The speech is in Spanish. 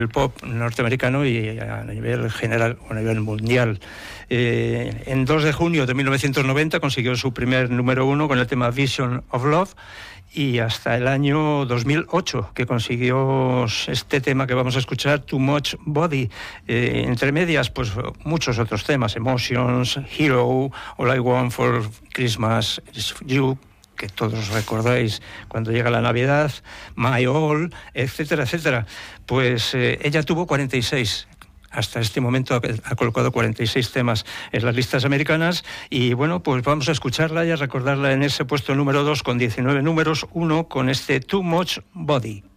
el pop norteamericano y a nivel general o a nivel mundial. En 2 de junio de 1990 consiguió su primer número 1 con el tema Vision of Love, y hasta el año 2008 que consiguió este tema que vamos a escuchar, Too Much Body. Entre medias, pues muchos otros temas, Emotions, Hero, All I Want for Christmas is You, que todos recordáis cuando llega la Navidad, My All, etcétera, etcétera. Pues ella tuvo 46. Hasta este momento ha colocado 46 temas en las listas americanas, y bueno, pues vamos a escucharla y a recordarla en ese puesto número 2 con 19 números 1 con este Too Much Body.